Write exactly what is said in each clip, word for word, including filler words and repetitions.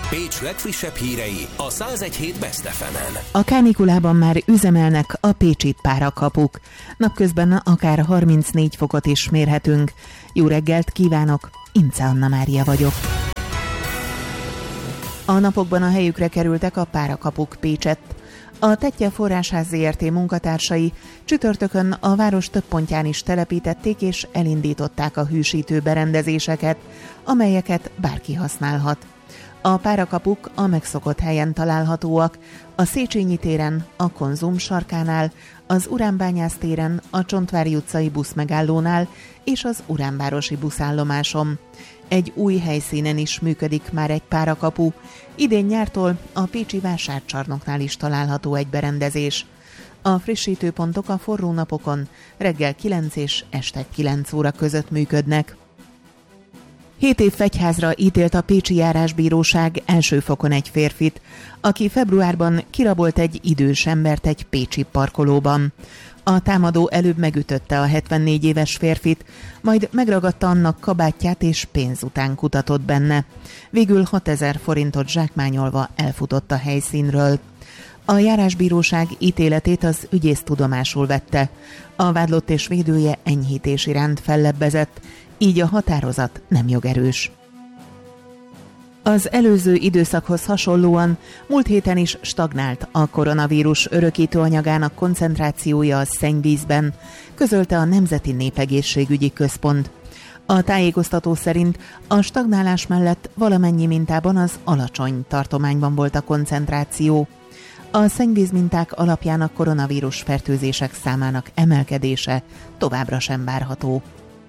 Pécs legfrissebb hírei a száz egy hét Best ef emen. A kánikulában már üzemelnek a pécsi párakapuk. Napközben akár harmincnégy fokot is mérhetünk. Jó reggelt kívánok, Ince Anna Mária vagyok. A napokban a helyükre kerültek a párakapuk Pécsett. A Tettye Forrásház zé er té munkatársai csütörtökön a város több pontján is telepítették és elindították a hűsítő berendezéseket, amelyeket bárki használhat. A párakapuk a megszokott helyen találhatóak, a Széchenyi téren, a Konzum sarkánál, az Uránbányász téren, a Csontvári utcai buszmegállónál és az Uránvárosi buszállomáson. Egy új helyszínen is működik már egy párakapu. Idén nyártól a pécsi vásárcsarnoknál is található egy berendezés. A frissítőpontok a forró napokon reggel kilenc és este kilenc óra között működnek. Hét év fegyházra ítélt a pécsi járásbíróság első fokon egy férfit, aki februárban kirabolt egy idős embert egy pécsi parkolóban. A támadó előbb megütötte a hetvennégy éves férfit, majd megragadta annak kabátját és pénz után kutatott benne. Végül hatezer forintot zsákmányolva elfutott a helyszínről. A járásbíróság ítéletét az ügyész tudomásul vette. A vádlott és védője enyhítés iránt fellebbezett, így a határozat nem jogerős. Az előző időszakhoz hasonlóan múlt héten is stagnált a koronavírus örökítő anyagának koncentrációja a szennyvízben, közölte a Nemzeti Népegészségügyi Központ. A tájékoztató szerint a stagnálás mellett valamennyi mintában az alacsony tartományban volt a koncentráció. A szennyvíz minták alapján a koronavírus fertőzések számának emelkedése továbbra sem várható.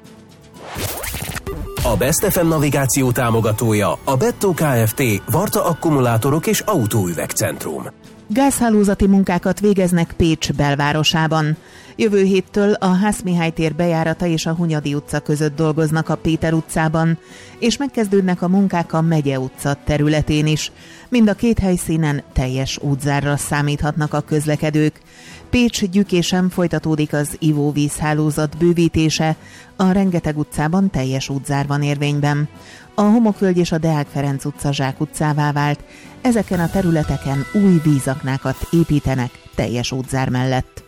A Best ef em navigáció támogatója a Bettó Kft. Varta Akkumulátorok és Autóüvegcentrum. Gázhálózati munkákat végeznek Pécs belvárosában. Jövő héttől a Hászmihály tér bejárata és a Hunyadi utca között dolgoznak a Péter utcában, és megkezdődnek a munkák a Megye utca területén is. Mind a két helyszínen teljes útzárra számíthatnak a közlekedők. Pécs Gyükésen folytatódik az ivóvízhálózat bővítése, a Rengeteg utcában teljes útzár van érvényben. A Homokvölgy és a Deák Ferenc utca Zsák utcává vált, ezeken a területeken új vízaknákat építenek teljes útzár mellett.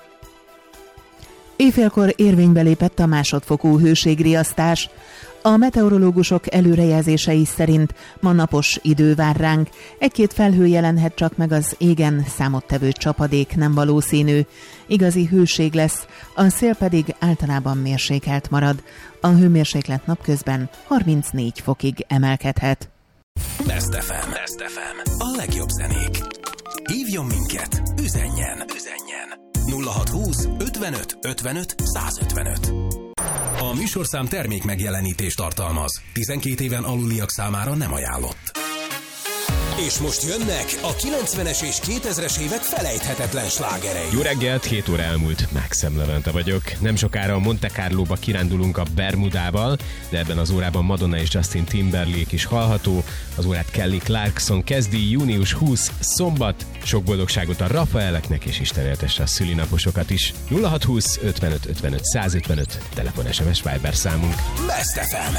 Éjfélkor érvénybe lépett a másodfokú hőségriasztás. A meteorológusok előrejelzései szerint ma napos idő vár ránk, egy-két felhő jelenhet csak meg az égen, számottevő csapadék nem valószínű. Igazi hőség lesz, a szél pedig általában mérsékelt marad. A hőmérséklet napközben harmincnégy fokig emelkedhet. Best ef em. Best ef em. A legjobb zenék. Hívjon minket, üzenjen, üzenjen. nulla hat húsz ötvenöt ötvenöt százötvenöt. A műsorszám termék megjelenítést tartalmaz. tizenkét éven aluliak számára nem ajánlott. És most jönnek a kilencvenes és kétezres évek felejthetetlen slágerei. Jó reggelt, hét óra elmúlt, Mákszem Levente vagyok. Nem sokára a Monte Carlóba kirándulunk a Bermudával, de ebben az órában Madonna és Justin Timberlake is hallható. Az órát Kelly Clarkson kezdi, június huszadika szombat. Sok boldogságot a Rafaeleknek, és Isten éltesse a szülinaposokat is. nulla hat húsz ötvenöt ötvenöt százötvenöt, telefon es em es Viber számunk. Best ef em.